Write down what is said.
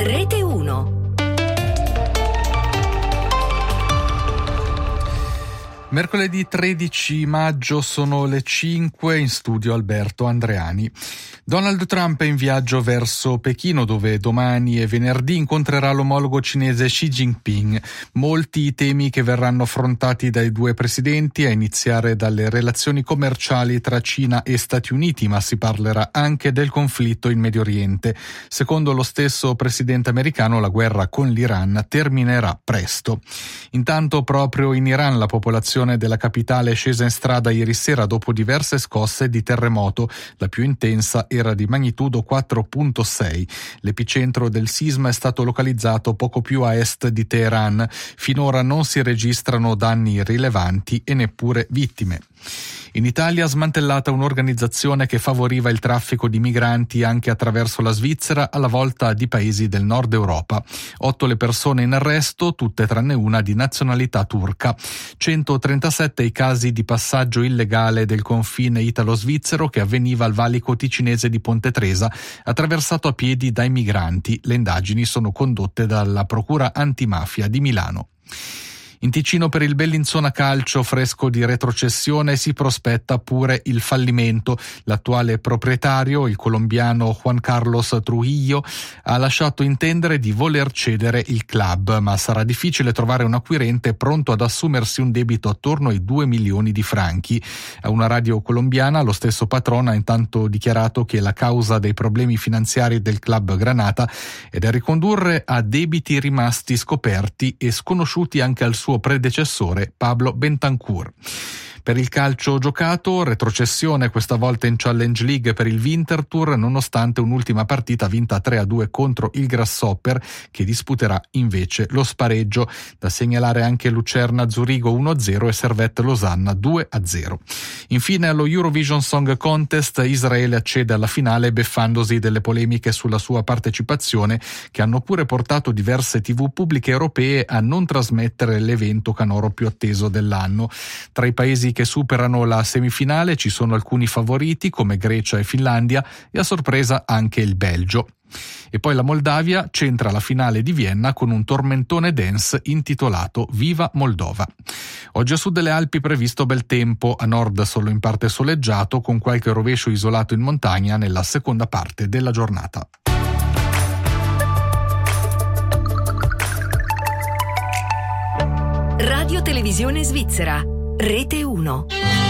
Rete 1. Mercoledì 13 maggio sono le 5, in studio Alberto Andreani. Donald Trump è in viaggio verso Pechino, dove domani e venerdì incontrerà l'omologo cinese Xi Jinping. Molti i temi che verranno affrontati dai due presidenti, a iniziare dalle relazioni commerciali tra Cina e Stati Uniti, ma si parlerà anche del conflitto in Medio Oriente. Secondo lo stesso presidente americano, la guerra con l'Iran terminerà presto. Intanto, proprio in Iran, la popolazione della capitale è scesa in strada ieri sera dopo diverse scosse di terremoto. La più intensa era di magnitudo 4.6. L'epicentro del sisma è stato localizzato poco più a est di Teheran. Finora non si registrano danni rilevanti e neppure vittime. In Italia smantellata un'organizzazione che favoriva il traffico di migranti anche attraverso la Svizzera, alla volta di paesi del nord Europa. 8 le persone in arresto, tutte tranne una di nazionalità turca. 137 i casi di passaggio illegale del confine italo-svizzero che avveniva al valico ticinese di Ponte Tresa, attraversato a piedi dai migranti. Le indagini sono condotte dalla Procura Antimafia di Milano. In Ticino, per il Bellinzona Calcio, fresco di retrocessione, si prospetta pure il fallimento. L'attuale proprietario, il colombiano Juan Carlos Trujillo, ha lasciato intendere di voler cedere il club, ma sarà difficile trovare un acquirente pronto ad assumersi un debito attorno ai 2 milioni di franchi. A una radio colombiana, lo stesso patrono ha intanto dichiarato che la causa dei problemi finanziari del club granata è da ricondurre a debiti rimasti scoperti e sconosciuti anche al suo predecessore Pablo Bentancur. Per il calcio giocato, retrocessione questa volta in Challenge League per il Winterthur, nonostante un'ultima partita vinta 3-2 contro il Grasshopper, che disputerà invece lo spareggio. Da segnalare anche Lucerna Zurigo 1-0 e Servette Losanna 2-0. Infine, allo Eurovision Song Contest, Israele accede alla finale beffandosi delle polemiche sulla sua partecipazione, che hanno pure portato diverse TV pubbliche europee a non trasmettere l'evento canoro più atteso dell'anno. Tra i paesi che superano la semifinale ci sono alcuni favoriti come Grecia e Finlandia e a sorpresa anche il Belgio. E poi la Moldavia centra la finale di Vienna con un tormentone dance intitolato Viva Moldova. Oggi a sud delle Alpi previsto bel tempo, a nord solo in parte soleggiato, con qualche rovescio isolato in montagna nella seconda parte della giornata. Radio Televisione Svizzera, Rete 1.